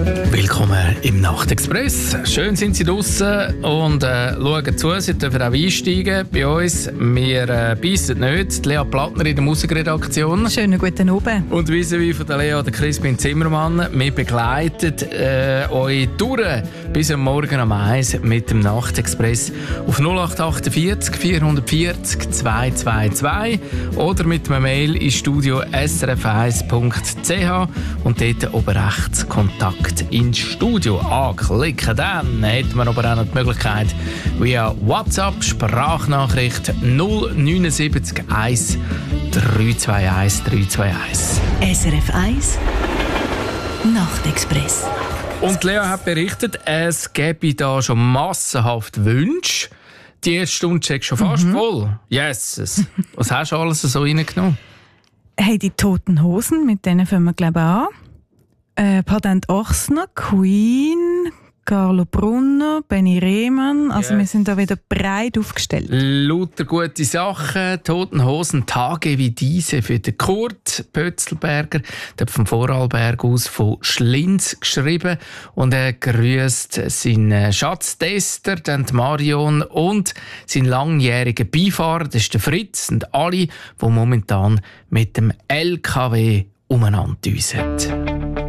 Willkommen im Nachtexpress. Schön sind Sie draussen und schauen zu. Sie dürfen auch einsteigen bei uns. Wir beissen nicht. Lea Plattner in der Musikredaktion. Schönen guten Abend. Und vis-à-vis von der Lea, der Crispin Zimmermann. Wir begleiten euch durch bis am Morgen um 1 mit dem Nachtexpress auf 0848 440 222 oder mit einem Mail ins Studio srf1.ch und dort oben rechts Kontakt ins Studio anklicken. Dann hätten wir aber auch noch die Möglichkeit via WhatsApp Sprachnachricht 079 1 321 321. SRF 1 Nachtexpress. Und Lea hat berichtet, es gäbe da schon massenhaft Wünsche. Die erste Stunde ist schon fast voll. Yes. Was hast du alles so reingenommen? Hey, die Toten Hosen, mit denen fangen wir glaube ich an. Patent Ochsner, Queen, Carlo Brunner, Benny Rehmann. Also wir sind da wieder breit aufgestellt. Lauter gute Sachen. Toten Hosen, Tage wie diese für den Kurt Pötzelberger. Der hat vom Vorarlberg aus von Schlinz geschrieben. Und er grüßt seinen Schatztester, den Marion, und seinen langjährigen Beifahrer, das ist der Fritz, und alle, die momentan mit dem LKW umeinander düsen.